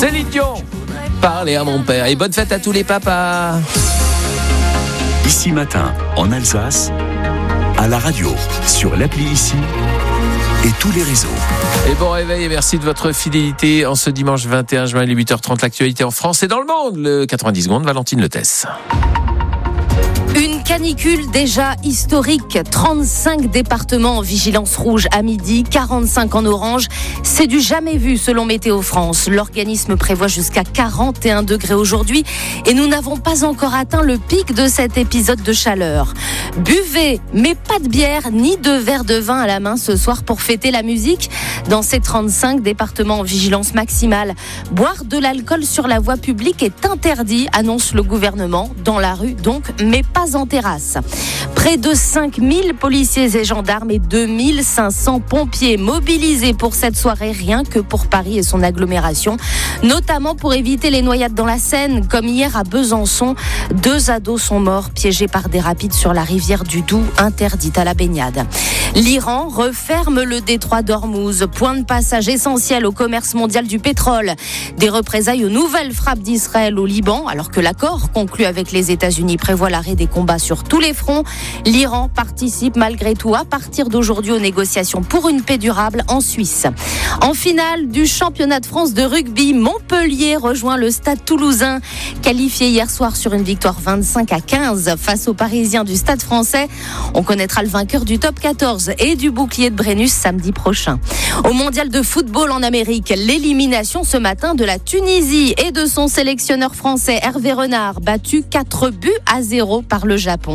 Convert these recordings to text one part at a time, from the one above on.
Céline Dion, parlez à mon père. Et bonne fête à tous les papas. Ici Matin, en Alsace, à la radio, sur l'appli Ici et tous les réseaux. Et bon réveil et merci de votre fidélité. En ce dimanche 21 juin, il est 8h30, l'actualité en France et dans le monde. Le 90 secondes, Valentine Letesse. Une canicule déjà historique, 35 départements en vigilance rouge à midi, 45 en orange. C'est du jamais vu selon Météo France. L'organisme prévoit jusqu'à 41 degrés aujourd'hui et nous n'avons pas encore atteint le pic de cet épisode de chaleur. Buvez, mais pas de bière ni de verre de vin à la main ce soir pour fêter la musique. Dans ces 35 départements en vigilance maximale, boire de l'alcool sur la voie publique est interdit, annonce le gouvernement, dans la rue donc, mais pas en terrasse. Près de 5000 policiers et gendarmes et 2500 pompiers mobilisés pour cette soirée, rien que pour Paris et son agglomération, notamment pour éviter les noyades dans la Seine, comme hier à Besançon. 2 ados sont morts piégés par des rapides sur la rivière du Doubs, interdite à la baignade. L'Iran referme le détroit d'Ormuz, point de passage essentiel au commerce mondial du pétrole. Des représailles aux nouvelles frappes d'Israël au Liban, alors que l'accord conclu avec les États-Unis prévoit l'arrêt des combats sur tous les fronts. L'Iran participe malgré tout à partir d'aujourd'hui aux négociations pour une paix durable en Suisse. En finale du championnat de France de rugby, Montpellier rejoint le Stade Toulousain, qualifié hier soir sur une victoire 25-15 face aux Parisiens du Stade Français. On connaîtra le vainqueur du top 14 et du bouclier de Brennus samedi prochain. Au mondial de football en Amérique, l'élimination ce matin de la Tunisie et de son sélectionneur français Hervé Renard, battu 4-0 par le Japon.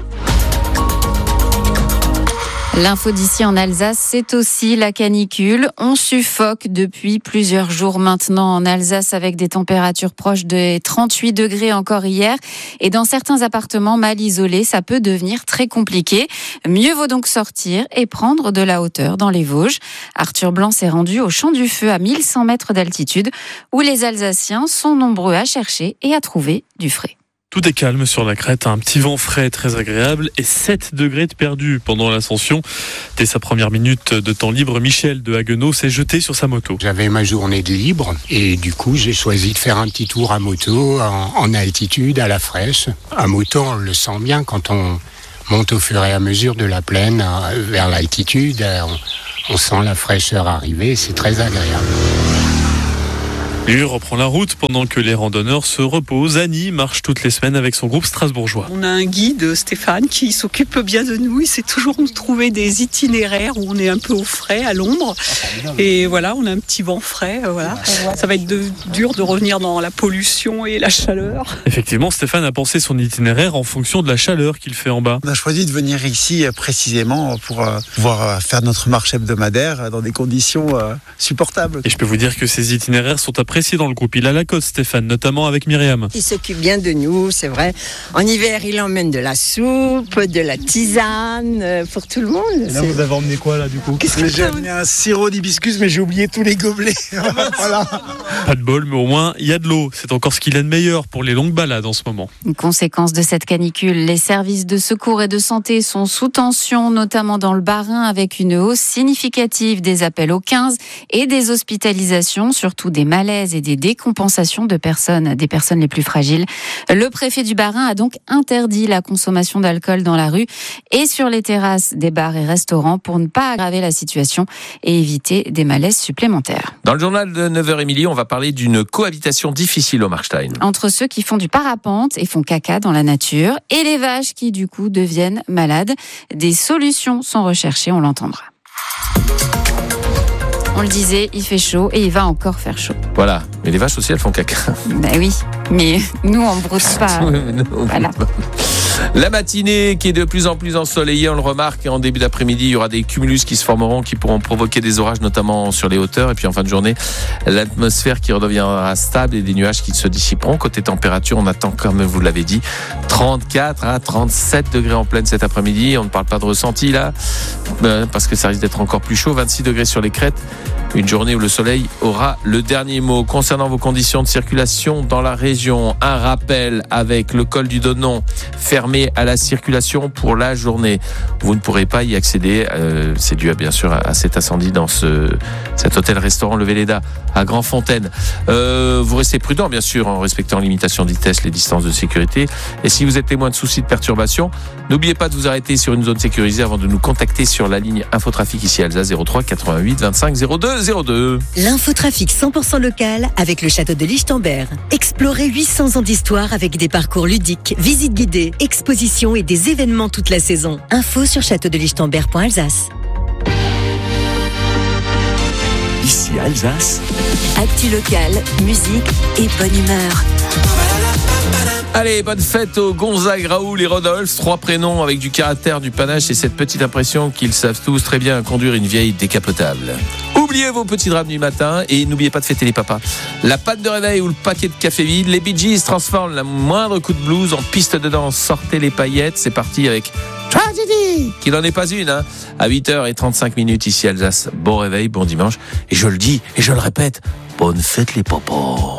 L'info d'ici en Alsace, c'est aussi la canicule. On suffoque depuis plusieurs jours maintenant en Alsace avec des températures proches des 38 degrés encore hier. Et dans certains appartements mal isolés, ça peut devenir très compliqué. Mieux vaut donc sortir et prendre de la hauteur dans les Vosges. Arthur Blanc s'est rendu au Champ du Feu à 1100 mètres d'altitude où les Alsaciens sont nombreux à chercher et à trouver du frais. Tout est calme sur la crête, un petit vent frais très agréable et 7 degrés de perdu pendant l'ascension. Dès sa première minute de temps libre, Michel de Haguenau s'est jeté sur sa moto. J'avais ma journée de libre et du coup j'ai choisi de faire un petit tour à moto en altitude, à la fraîche. À moto on le sent bien quand on monte au fur et à mesure de la plaine vers l'altitude. On sent la fraîcheur arriver, c'est très agréable. Lui reprend la route pendant que les randonneurs se reposent. Annie marche toutes les semaines avec son groupe strasbourgeois. On a un guide, Stéphane, qui s'occupe bien de nous. Il sait toujours nous trouver des itinéraires où on est un peu au frais, à l'ombre. Et voilà, on a un petit vent frais. Voilà. Ça va être dur de revenir dans la pollution et la chaleur. Effectivement, Stéphane a pensé son itinéraire en fonction de la chaleur qu'il fait en bas. On a choisi de venir ici précisément pour pouvoir faire notre marche hebdomadaire dans des conditions supportables. Et je peux vous dire que ces itinéraires sont appréciés dans le groupe. Il a la cote, Stéphane, notamment avec Myriam. Il s'occupe bien de nous, c'est vrai. En hiver, il emmène de la soupe, de la tisane, pour tout le monde. Et là, vous avez emmené quoi, là, du coup? J'ai amené un sirop d'hibiscus, mais j'ai oublié tous les gobelets. Voilà. Pas de bol, mais au moins, il y a de l'eau. C'est encore ce qu'il a de meilleur pour les longues balades en ce moment. Une conséquence de cette canicule, les services de secours et de santé sont sous tension, notamment dans le Bas-Rhin, avec une hausse significative des appels au 15 et des hospitalisations, surtout des malaises et des décompensations des personnes les plus fragiles. Le préfet du Bas-Rhin a donc interdit la consommation d'alcool dans la rue et sur les terrasses des bars et restaurants pour ne pas aggraver la situation et éviter des malaises supplémentaires. Dans le journal de 9h, Émilie, on va parler d'une cohabitation difficile au Markstein. Entre ceux qui font du parapente et font caca dans la nature et les vaches qui du coup deviennent malades. Des solutions sont recherchées, on l'entendra. On le disait, il fait chaud et il va encore faire chaud. Voilà, mais les vaches aussi, elles font caca. Ben oui, mais nous, on ne brosse pas. Voilà. La matinée qui est de plus en plus ensoleillée, on le remarque, et en début d'après-midi, il y aura des cumulus qui se formeront, qui pourront provoquer des orages, notamment sur les hauteurs. Et puis en fin de journée, l'atmosphère qui redeviendra stable et des nuages qui se dissiperont. Côté température, on attend, comme vous l'avez dit, 34 à 37 degrés en pleine cet après-midi. On ne parle pas de ressenti là, parce que ça risque d'être encore plus chaud. 26 degrés sur les crêtes, Une journée où le soleil aura le dernier mot. Concernant vos conditions de circulation dans la région, un rappel avec le col du Donon fermé à la circulation pour la journée. Vous ne pourrez pas y accéder. C'est dû bien sûr à cet incendie dans cet hôtel-restaurant Le Véleda à Grandfontaine. Vous restez prudent bien sûr en respectant les limitations de vitesse, les distances de sécurité. Et si vous êtes témoin de soucis de perturbation, n'oubliez pas de vous arrêter sur une zone sécurisée avant de nous contacter sur la ligne Infotrafic ici à Alsace 03 88 25 02 02. L'infotrafic 100% local avec le château de Lichtenberg. Explorez 800 ans d'histoire avec des parcours ludiques, visites guidées, expositions et des événements toute la saison. Info sur châteaudelichtenberg.alsace. Ici Alsace. Actu local, musique et bonne humeur. Allez, bonne fête aux Gonzague, Raoul et Rodolphe, 3 prénoms avec du caractère, du panache et cette petite impression qu'ils savent tous très bien conduire une vieille décapotable. Oubliez vos petits drames du matin et n'oubliez pas de fêter les papas. La pâte de réveil ou le paquet de café vide, les Bee Gees transforment le moindre coup de blues en piste de danse. Sortez les paillettes, c'est parti avec Tragedy, qui n'en est pas une, hein. À 8h35 ici à Alsace. Bon réveil, bon dimanche. Et je le dis et je le répète, bonne fête les papas.